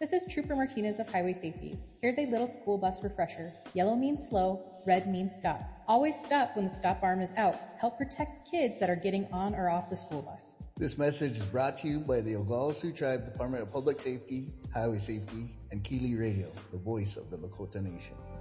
This is Trooper Martinez of Highway Safety. Here's a little school bus refresher. Yellow means slow, red means stop. Always stop when the stop arm is out. Help protect kids that are getting on or off the school bus. This message is brought to you by the Oglala Sioux Tribe Department of Public Safety, Highway Safety, and Keeley Radio, the voice of the Lakota Nation.